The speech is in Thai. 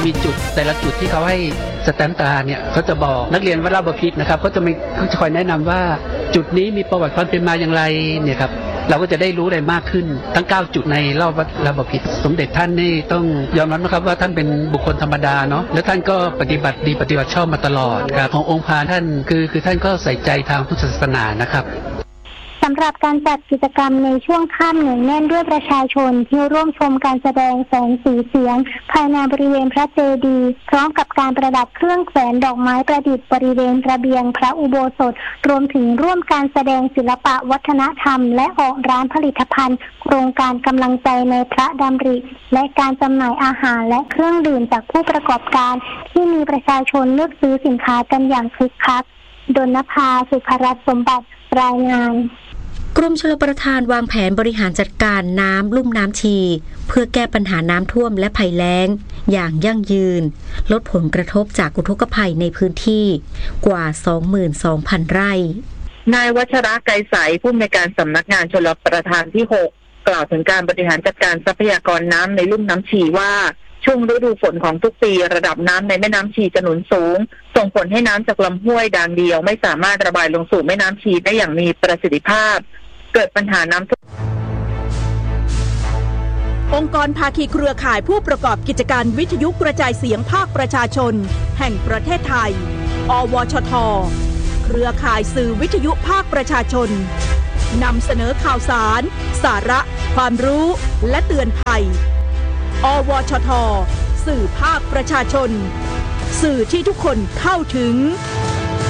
มีจุดแต่ละจุดที่เขาให้สแตมป์ตาเนี่ยเขาจะบอกนักเรียนวัดราชบพิตรนะครับเขาจะคอยแนะนำว่าจุดนี้มีประวัติความเป็นมาอย่างไรเนี่ยครับเราก็จะได้รู้อะไรมากขึ้นทั้ง9จุดในรอบวัดราชบพิตรสมเด็จท่านนี่ต้องยอมรับนะครับว่าท่านเป็นบุคคลธรรมดาเนาะแล้วท่านก็ปฏิบัติดีปฏิบัติชอบมาตลอดครับขององค์พานท่านคือท่านก็ใส่ใจทางพุทธศาสนานะครับสำหรับการจัดกิจกรรมในช่วงค่ำเหนียวแน่นด้วยประชาชนที่ร่วมชมการแสดงแสงสีเสียงภายในบริเวณพระเจดีย์พร้อมกับการประดับเครื่องแขวนดอกไม้ประดิษฐ์บริเวณระเบียงพระอุโบสถรวมถึงร่วมการแสดงศิลปะวัฒนธรรมและออกร้านผลิตภัณฑ์โครงการกำลังใจในพระดำริและการจำหน่ายอาหารและเครื่องดื่มจากผู้ประกอบการที่มีประชาชนเลือกซื้อสินค้ากันอย่างคึกคักดลนภา สุภรัตน์สมบัติรายงานกรมชลประทานวางแผนบริหารจัดการน้ำลุ่มน้ำชีเพื่อแก้ปัญหาน้ำท่วมและภัยแล้งอย่างยั่งยืนลดผลกระทบจากอุทกภัยในพื้นที่กว่า 22,000 ไร่นายวัชระไกรใสผู้อำนวยการสำนักงานชลประทานที่ 6 กล่าวถึงการบริหารจัดการทรัพยากรน้ำในลุ่มน้ำชีว่าช่วงฤดูฝนของทุกปีระดับน้ำในแม่น้ำชีจะหนุนสูงส่งผลให้น้ำจากลำห้วยด่างเดียวไม่สามารถระบายลงสู่แม่น้ำชีได้อย่างมีประสิทธิภาพเกิดปัญหาน้ำท่วมองค์กรภาคีเครือข่ายผู้ประกอบกิจการวิทยุกระจายเสียงภาคประชาชนแห่งประเทศไทยอวชท.เครือข่ายสื่อวิทยุภาคประชาชนนำเสนอข่าวสารสาระความรู้และเตือนภัยอวชท.สื่อภาคประชาชนสื่อที่ทุกคนเข้าถึง